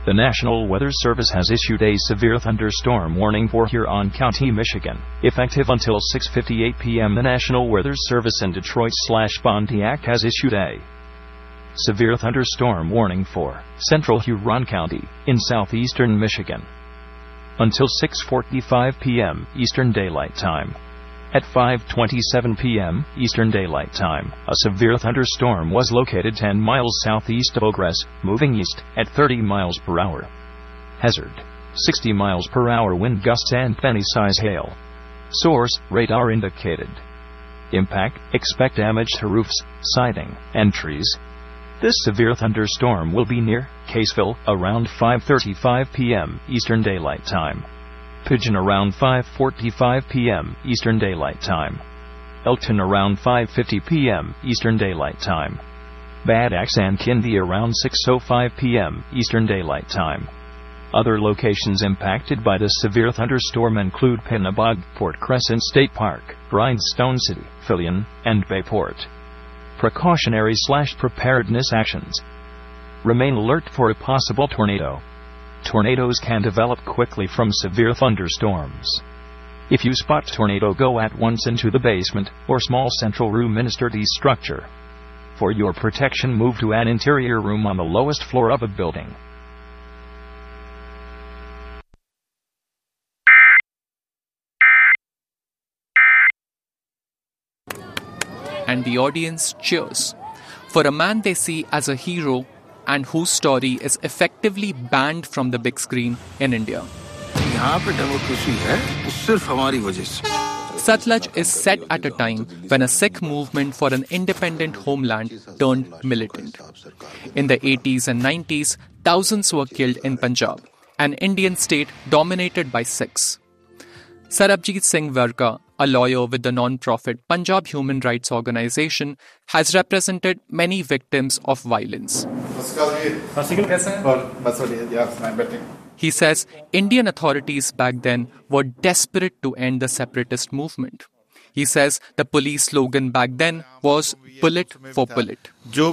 The National Weather Service has issued a severe thunderstorm warning for Huron County, Michigan. Effective until 6:58 p.m., the National Weather Service in Detroit/Pontiac has issued a severe thunderstorm warning for central Huron County in southeastern Michigan until 6:45 p.m. Eastern Daylight Time. At 5:27 p.m. Eastern Daylight Time, a severe thunderstorm was located 10 miles southeast of Ogress, moving east at 30 miles per hour. Hazard: 60 miles per hour wind gusts and penny-size hail. Source: radar indicated. Impact: expect damage to roofs, siding, and trees. This severe thunderstorm will be near Caseville around 5:35 p.m. Eastern Daylight Time. Pigeon around 5:45 p.m. Eastern Daylight Time. Elkton around 5:50 p.m. Eastern Daylight Time. Bad Axe and Kindy around 6:05 p.m. Eastern Daylight Time. Other locations impacted by this severe thunderstorm include Pinnabog, Port Crescent State Park, Grindstone City, Fillion, and Bayport. Precautionary/preparedness actions. Remain alert for a possible tornado. Tornadoes can develop quickly from severe thunderstorms. If you spot tornado, go at once into the basement or small central room minister the structure. For your protection, move to an interior room on the lowest floor of a building. And the audience cheers for a man they see as a hero and whose story is effectively banned from the big screen in India. Satluj is set at a time when a Sikh movement for an independent homeland turned militant. In the 80s and 90s, thousands were killed in Punjab, an Indian state dominated by Sikhs. Sarabjit Singh Varka, a lawyer with the non-profit Punjab Human Rights Organization, has represented many victims of violence. He says Indian authorities back then were desperate to end the separatist movement. He says the police slogan back then was bullet for bullet.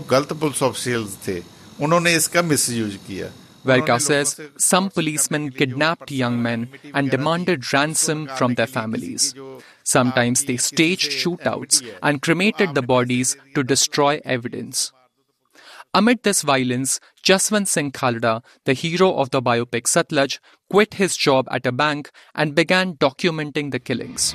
Varka says some policemen kidnapped young men and demanded ransom from their families. Sometimes they staged shootouts and cremated the bodies to destroy evidence. Amid this violence, Jaswant Singh Khalda, the hero of the biopic Satluj, quit his job at a bank and began documenting the killings.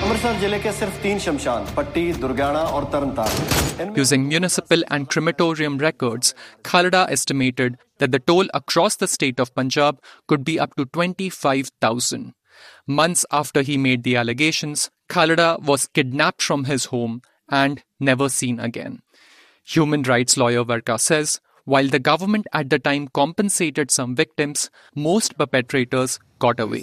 Using municipal and crematorium records, Khalda estimated that the toll across the state of Punjab could be up to 25,000. Months after he made the allegations, Khalda was kidnapped from his home and never seen again. Human rights lawyer Varka says, while the government at the time compensated some victims, most perpetrators got away.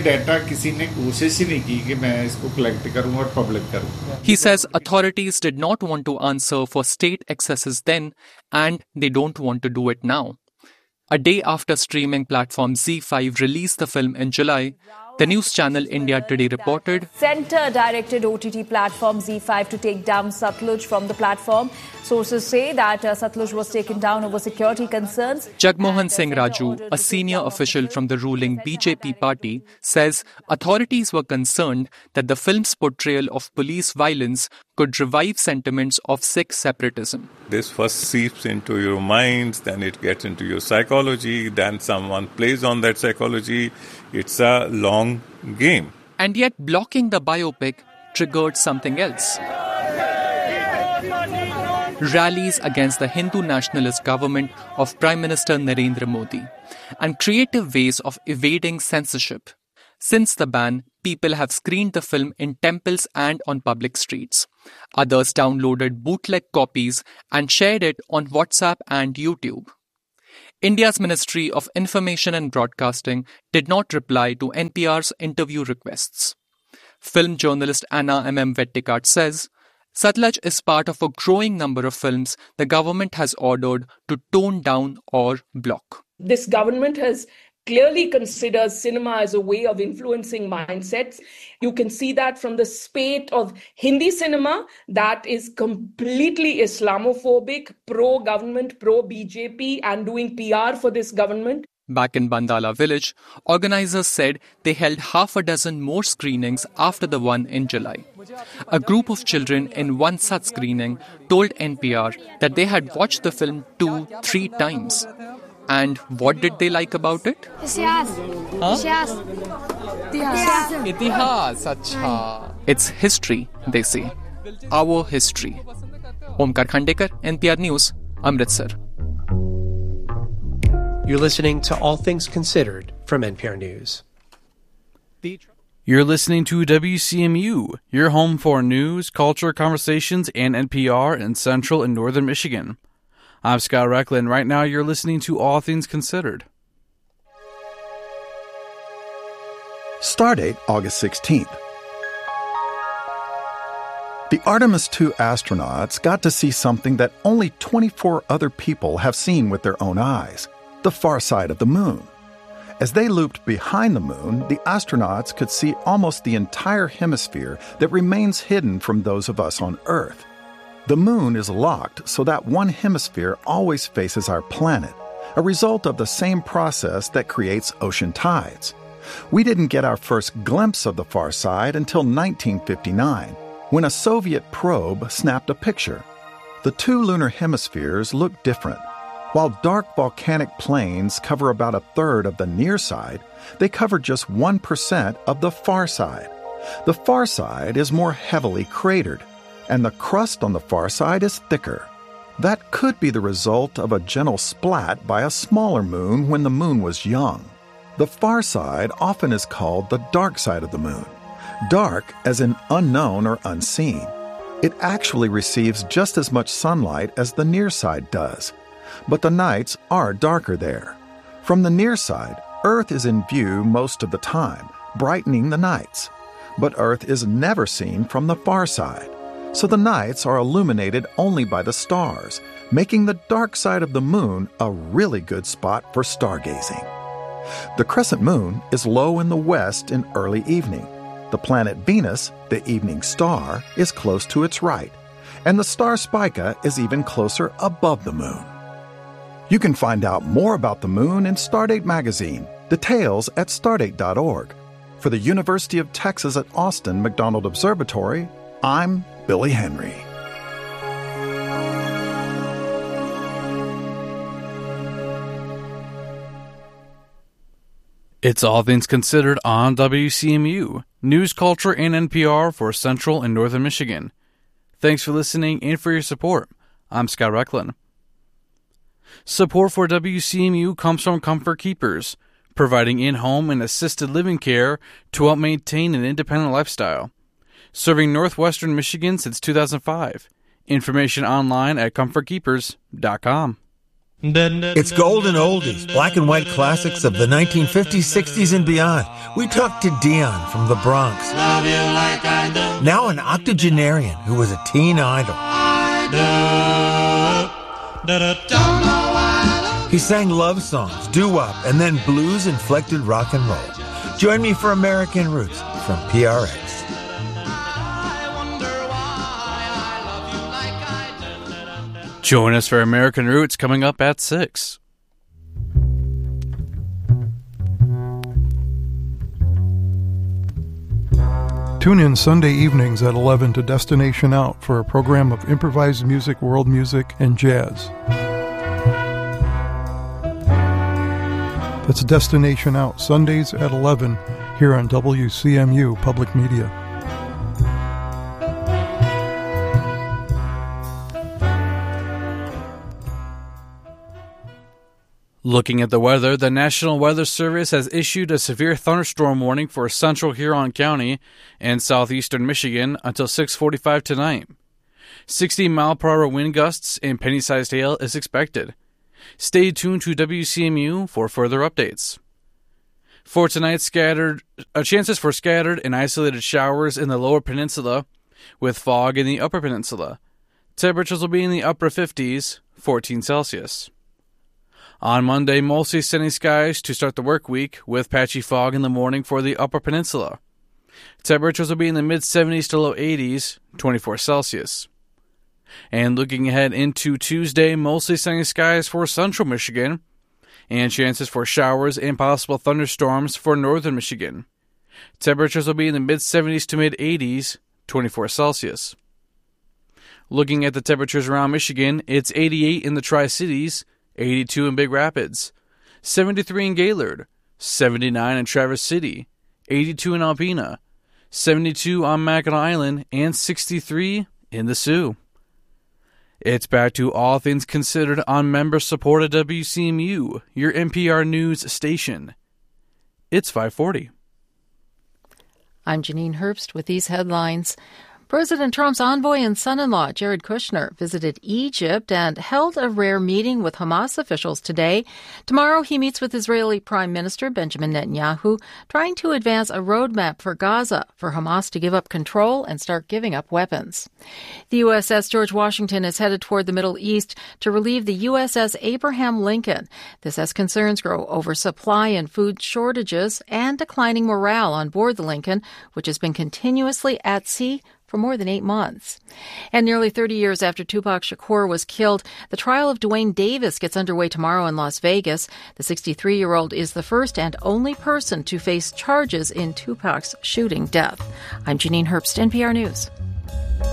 He says authorities did not want to answer for state excesses then, and they don't want to do it now. A day after streaming platform ZEE5 released the film in July, the news channel India Today reported, Centre directed OTT platform ZEE5 to take down Satluj from the platform. Sources say that Satluj was taken down over security concerns. Jagmohan Singh Raju, a senior official from the ruling BJP party, says authorities were concerned that the film's portrayal of police violence could revive sentiments of Sikh separatism. This first seeps into your minds, then it gets into your psychology, then someone plays on that psychology. It's a long game. And yet blocking the biopic triggered something else. Rallies against the Hindu nationalist government of Prime Minister Narendra Modi and creative ways of evading censorship. Since the ban, people have screened the film in temples and on public streets. Others downloaded bootleg copies and shared it on WhatsApp and YouTube. India's Ministry of Information and Broadcasting did not reply to NPR's interview requests. Film journalist Anna M. Vettikart says, Satluj is part of a growing number of films the government has ordered to tone down or block. This government has clearly considers cinema as a way of influencing mindsets. You can see that from the spate of Hindi cinema that is completely Islamophobic, pro-government, pro-BJP, and doing PR for this government. Back in Bandala village, organizers said they held half a dozen more screenings after the one in July. A group of children in one such screening told NPR that they had watched the film 2-3 times. And what did they like about it? Itihas, acha. It's history, they say. Our history. Omkar Khandekar, NPR News, Amritsar. You're listening to All Things Considered from NPR News. You're listening to WCMU, your home for news, culture, conversations, and NPR in Central and Northern Michigan. I'm Scott Recklin. Right now, you're listening to All Things Considered. Stardate, August 16th. The Artemis II astronauts got to see something that only 24 other people have seen with their own eyes: the far side of the moon. As they looped behind the moon, the astronauts could see almost the entire hemisphere that remains hidden from those of us on Earth. The moon is locked so that one hemisphere always faces our planet, a result of the same process that creates ocean tides. We didn't get our first glimpse of the far side until 1959, when a Soviet probe snapped a picture. The two lunar hemispheres look different. While dark volcanic plains cover about a third of the near side, they cover just 1% of the far side. The far side is more heavily cratered, and the crust on the far side is thicker. That could be the result of a gentle splat by a smaller moon when the moon was young. The far side often is called the dark side of the moon. Dark as in unknown or unseen. It actually receives just as much sunlight as the near side does, but the nights are darker there. From the near side, Earth is in view most of the time, brightening the nights. But Earth is never seen from the far side, so the nights are illuminated only by the stars, making the dark side of the moon a really good spot for stargazing. The crescent moon is low in the west in early evening. The planet Venus, the evening star, is close to its right, and the star Spica is even closer above the moon. You can find out more about the moon in Stardate magazine. Details at stardate.org. For the University of Texas at Austin McDonald Observatory, I'm Billy Henry. It's All Things Considered on WCMU, news, culture, and NPR for Central and Northern Michigan. Thanks for listening and for your support. I'm Scott Recklin. Support for WCMU comes from Comfort Keepers, providing in-home and assisted living care to help maintain an independent lifestyle. Serving Northwestern Michigan since 2005. Information online at comfortkeepers.com. It's golden oldies, black and white classics of the 1950s, 60s, and beyond. We talked to Dion from the Bronx. Now an octogenarian who was a teen idol. He sang love songs, doo-wop, and then blues-inflected rock and roll. Join me for American Roots from PRX. Join us for American Roots coming up at 6. Tune in Sunday evenings at 11 to Destination Out for a program of improvised music, world music, and jazz. That's Destination Out, Sundays at 11 here on WCMU Public Media. Looking at the weather, the National Weather Service has issued a severe thunderstorm warning for central Huron County and southeastern Michigan until 6:45 tonight. 60-mile-per-hour wind gusts and penny-sized hail is expected. Stay tuned to WCMU for further updates. For tonight, chances for scattered and isolated showers in the lower peninsula, with fog in the upper peninsula. Temperatures will be in the upper 50s, 14 Celsius. On Monday, mostly sunny skies to start the work week, with patchy fog in the morning for the upper peninsula. Temperatures will be in the mid-70s to low 80s, 24 Celsius. And looking ahead into Tuesday, mostly sunny skies for central Michigan, and chances for showers and possible thunderstorms for northern Michigan. Temperatures will be in the mid-70s to mid-80s, 24 Celsius. Looking at the temperatures around Michigan, it's 88 in the Tri-Cities, 82 in Big Rapids, 73 in Gaylord, 79 in Traverse City, 82 in Alpena, 72 on Mackinac Island, and 63 in the Sioux. It's back to All Things Considered on member-supported WCMU, your NPR News station. It's 5:40. I'm Janine Herbst with these headlines. President Trump's envoy and son-in-law, Jared Kushner, visited Egypt and held a rare meeting with Hamas officials today. Tomorrow, he meets with Israeli Prime Minister Benjamin Netanyahu, trying to advance a roadmap for Gaza for Hamas to give up control and start giving up weapons. The USS George Washington is headed toward the Middle East to relieve the USS Abraham Lincoln. This as concerns grow over supply and food shortages and declining morale on board the Lincoln, which has been continuously at sea for more than 8 months. And nearly 30 years after Tupac Shakur was killed, the trial of Duane Davis gets underway tomorrow in Las Vegas. The 63-year-old is the first and only person to face charges in Tupac's shooting death. I'm Janine Herbst, NPR News.